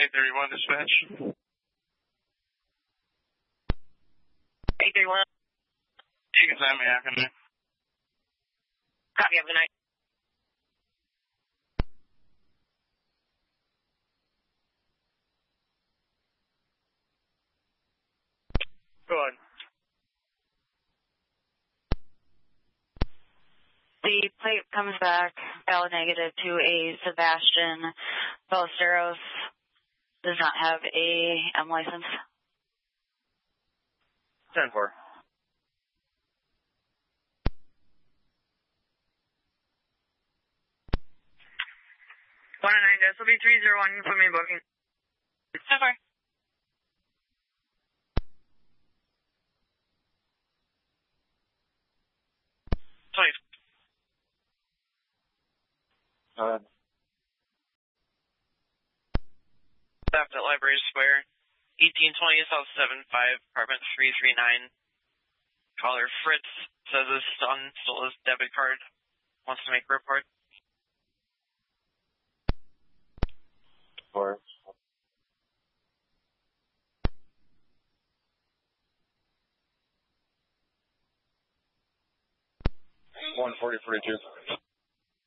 831 dispatch. 831. You can send me afternoon. Copy of the night. Go on. The plate comes back valid negative to a Sebastian Ballesteros. Does not have a M license. 10-4. SLB 301, you can put me in booking. 10-4. Staff at Library Square, 1820 South 75, apartment 339. Caller Fritz says his son stole his debit card. Wants to make a report. 4. 140-42.